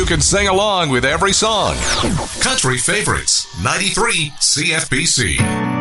you can sing along with every song. Country Favorites, 93 CFBC.